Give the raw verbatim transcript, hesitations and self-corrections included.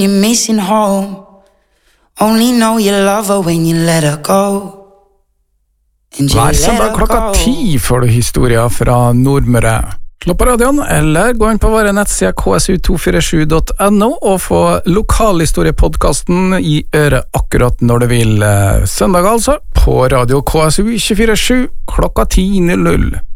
you're missing home. Only know you love her when you let her go. Hver søndag klokka ti får du historier fra Nordmøre. Slå på radioen, eller gå inn på våre nettsider k s u to fire sju punktum n o og få lokalhistoriepodcasten i øret akkurat når du vil. Søndag altså, på radio K S U to fire sju klokka ti null null.